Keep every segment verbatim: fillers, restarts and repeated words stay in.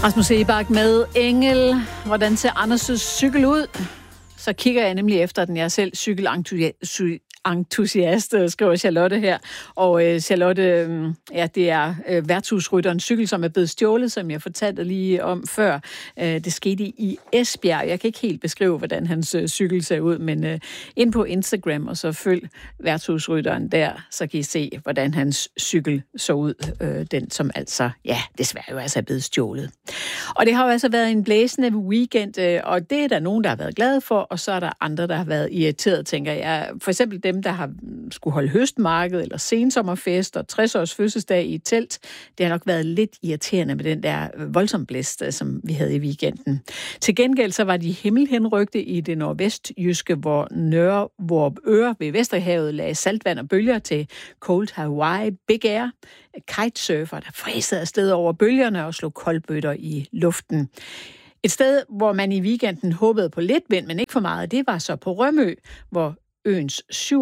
Rasmus Ebak med Engel. Hvordan ser Anders' cykel ud? Så kigger jeg nemlig efter den. Jeg er selv cykelentusiast, skriver Charlotte her. Og øh, Charlotte, øh, ja, det er øh, værtshusrytterens cykel, som er blevet stjålet, som jeg fortalte lige om før. Øh, det skete i Esbjerg. Jeg kan ikke helt beskrive, hvordan hans øh, cykel ser ud, men øh, ind på Instagram, og så følg værtshusrytteren der, så kan I se, hvordan hans cykel så ud. Øh, den, som altså, ja, desværre jo altså er blevet stjålet. Og det har jo altså været en blæsende weekend, øh, og det er der nogen, der har været glade for, og så er der andre, der har været irriteret, tænker jeg. For eksempel dem, der har skulle holde høstmarked eller sensommerfest og tres års fødselsdag i et telt. Det har nok været lidt irriterende med den der voldsom blæst, som vi havde i weekenden. Til gengæld så var de himmelhenrygte i det nordvestjyske, hvor Nørre Vorupør ved Vesterhavet lagde saltvand og bølger til Cold Hawaii Big Air. Kitesurfer, der fræsede afsted over bølgerne og slog koldbøtter i luften. Et sted, hvor man i weekenden håbede på lidt vind, men ikke for meget, det var så på Rømø, hvor øens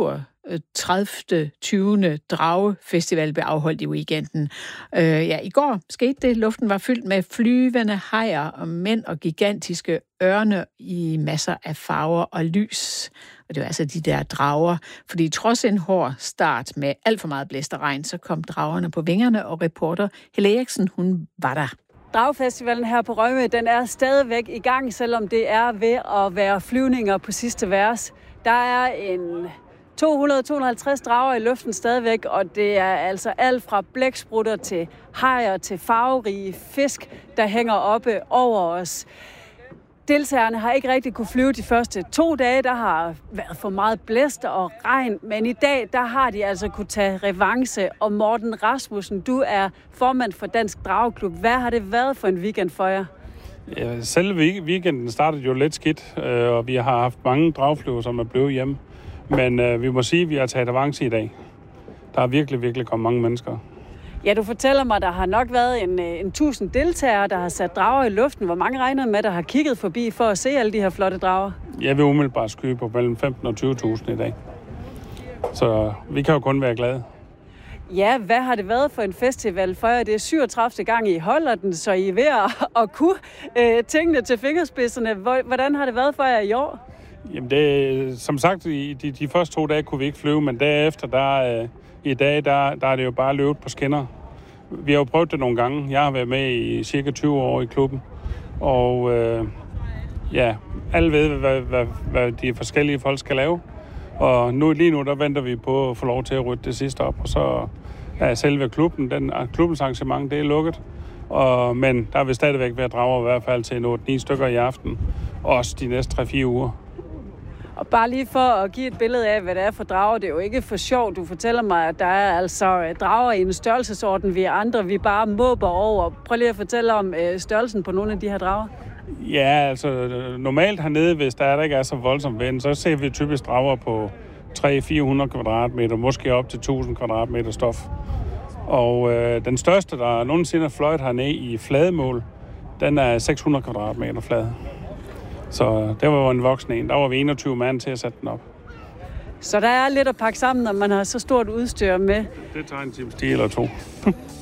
syvogtredivte tyvende Dragefestival blev afholdt i weekenden. Øh, ja, i går skete det. Luften var fyldt med flyvende hajer og mænd og gigantiske ørne i masser af farver og lys. Og det var altså de der drager. Fordi trods en hård start med alt for meget blæst og regn, så kom dragerne på vingerne, og reporter Helle Eriksen, hun var der. Dragefestivalen her på Rømø, den er stadigvæk i gang, selvom det er ved at være flyvninger på sidste vers. Der er en to hundrede til to hundrede og halvtreds drager i luften stadigvæk, og det er altså alt fra blæksprutter til hajer til farverige fisk, der hænger oppe over os. Deltagerne har ikke rigtig kunne flyve de første to dage. Der har været for meget blæst og regn, men i dag der har de altså kunne tage revanche. Og Morten Rasmussen, du er formand for Dansk Drageklub. Hvad har det været for en weekend for jer? Ja, selve weekenden startede jo lidt skidt, og vi har haft mange dragflyver, som er blevet hjemme. Men øh, vi må sige, at vi har taget avance i dag. Der er virkelig, virkelig kommet mange mennesker. Ja, du fortæller mig, at der har nok været en, en tusind deltagere, der har sat drager i luften. Hvor mange regner med, der har kigget forbi for at se alle de her flotte drager? Jeg vil umiddelbart skyde på mellem femten og tyve tusind i dag. Så vi kan jo kun være glade. Ja, hvad har det været for en festival for jer? Det er syvogtredivte gang, I holder den, så I er ved at, at kunne øh, tingene til fingerspidserne. Hvordan har det været for jer i år? Jamen, det, som sagt, i de, de første to dage kunne vi ikke flyve, men derefter, der, øh, i dag, der, der er det jo bare løbet på skinner. Vi har jo prøvet det nogle gange. Jeg har været med i cirka tyve år i klubben, og øh, ja, alle ved, hvad, hvad, hvad de forskellige folk skal lave. Og nu, lige nu, der venter vi på at få lov til at rydde det sidste op, og så er selve klubben, den, klubbens arrangement, det er lukket. Og, men der vil stadigvæk være drager i hvert fald til otte ni stykker i aften, også de næste tre fire uger. Og bare lige for at give et billede af, hvad det er for drager, det er jo ikke for sjov. Du fortæller mig, at der er altså drager i en størrelsesorden, vi andre, vi bare måber over. Prøv lige at fortælle om øh, størrelsen på nogle af de her drager. Ja, altså normalt hernede, hvis der, der ikke er så voldsomt vind, så ser vi typisk drager på tre til fire hundrede kvadratmeter, måske op til tusind kvadratmeter stof. Og øh, den største, der nogensinde er fløjt hernede i flademål, den er seks hundrede kvadratmeter flade. Så det var en voksen en. Der var vi enogtyve mand til at sætte den op. Så der er lidt at pakke sammen, når man har så stort udstyr med. Det tager en times tid eller to.